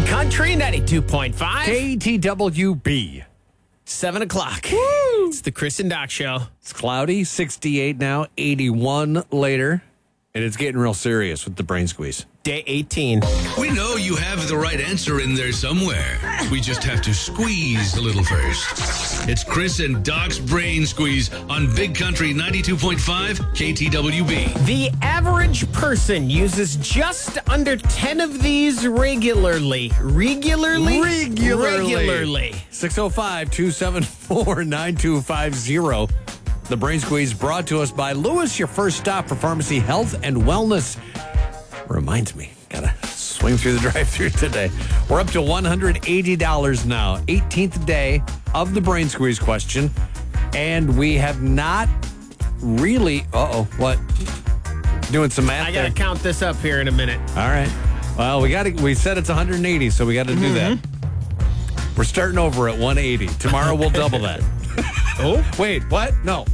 Big Country 92.5. KTWB. 7 o'clock. Woo! It's the Chris and Doc Show. It's cloudy, 68 now, 81 later. And it's getting real serious with the brain squeeze. Day 18. We know you have the right answer in there somewhere. We just have to squeeze a little first. It's Chris and Doc's Brain Squeeze on Big Country 92.5 KTWB. The average person uses just under 10 of these regularly. Regularly? 605-274-9250. The Brain Squeeze brought to us by Lewis, your first stop for pharmacy, health, and wellness. Reminds me, gotta swing through the drive-thru today. We're up to $180 now. 18th day of the Brain Squeeze question. And we have not really... what? Doing some math I gotta there. count this up here in a minute. All right. Well, we said it's 180, so we got to do that. We're starting over at 180. Tomorrow we'll double that. Oh? Wait, what? No.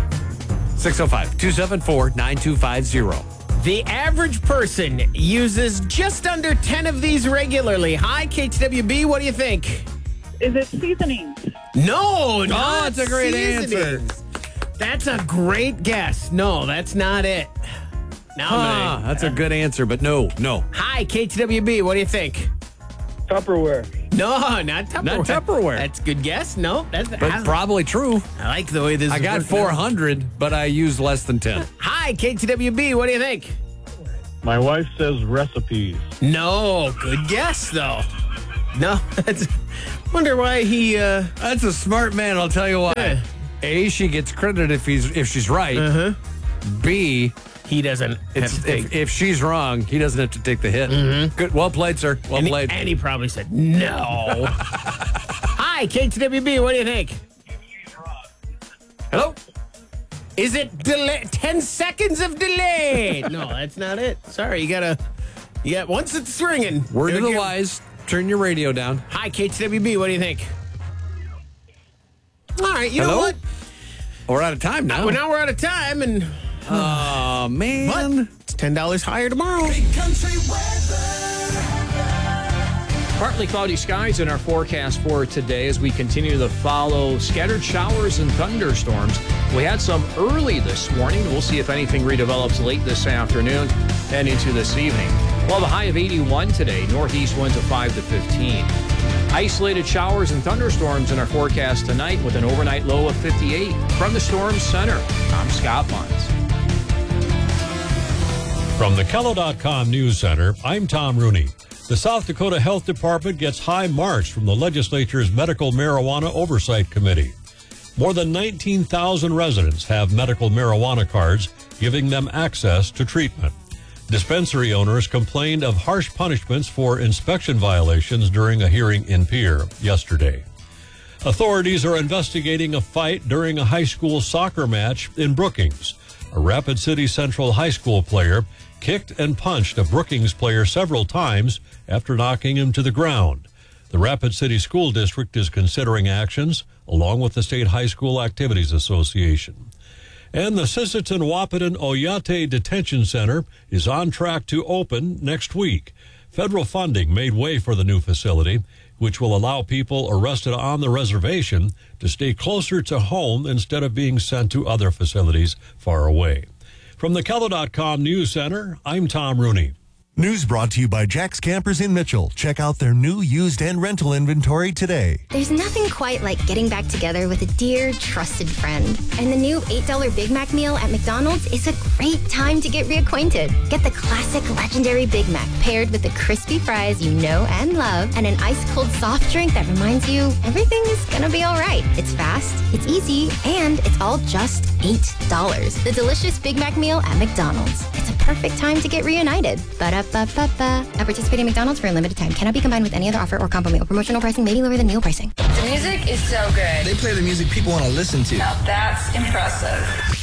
605-274-9250. The average person uses just under 10 of these regularly. Hi, KTWB, what do you think? Is it seasonings? No, not that's a great answer. That's a great guess. No, that's not it. Now That's a good answer, but no. Hi, KTWB, what do you think? Tupperware. No, not Tupperware. Not Tupperware. That's a good guess. No, But probably true. I like the way this I is got working 400, but I used less than 10. out. Hi, KTWB, what do you think? My wife says recipes. No, good guess, though. No, that's... Wonder why he... That's a smart man, I'll tell you why. Yeah. A, she gets credit if she's right. B... He doesn't have to take... If she's wrong, he doesn't have to take the hit. Good. Well played, sir. Well played. And he probably said no. Hi, KTWB, what do you think? Hello? Is it 10 seconds of delay? No, that's not it. Sorry, you got once it's ringing. Word to the wise, turn your radio down. Hi, KTWB, what do you think? All right, you know Hello? what? We're out of time now. Well, now we're out of time, and Oh, man. it's $10 higher tomorrow. Partly cloudy skies in our forecast for today as we continue to follow scattered showers and thunderstorms. We had some early this morning. We'll see if anything redevelops late this afternoon and into this evening. We'll have a high of 81 today, northeast winds of 5 to 15. Isolated showers and thunderstorms in our forecast tonight with an overnight low of 58. From the Storm Center, I'm Scott Munns. From the Kello.com News Center, I'm Tom Rooney. The South Dakota Health Department gets high marks from the legislature's Medical Marijuana Oversight Committee. More than 19,000 residents have medical marijuana cards, giving them access to treatment. Dispensary owners complained of harsh punishments for inspection violations during a hearing in Pierre yesterday. Authorities are investigating a fight during a high school soccer match in Brookings. A Rapid City Central High School player kicked and punched a Brookings player several times after knocking him to the ground. The Rapid City School District is considering actions, along with the State High School Activities Association. And the Sisseton-Wahpeton Oyate Detention Center is on track to open next week. Federal funding made way for the new facility, which will allow people arrested on the reservation to stay closer to home instead of being sent to other facilities far away. From the Kello.com News Center, I'm Tom Rooney. News brought to you by Jack's Campers in Mitchell. Check out their new used and rental inventory today. There's nothing quite like getting back together with a dear, trusted friend. And the new $8 Big Mac meal at McDonald's is a great time to get reacquainted. Get the classic legendary Big Mac paired with the crispy fries you know and love and an ice-cold soft drink that reminds you everything is gonna be all right. It's fast, it's easy, and it's all just $8. The delicious Big Mac meal at McDonald's. It's a perfect time to get reunited. Ba-da-ba-ba-ba. At participating McDonald's for a limited time. Cannot be combined with any other offer or combo meal. Promotional pricing may be lower than meal pricing. The music is so good. They play the music people want to listen to. Now that's impressive.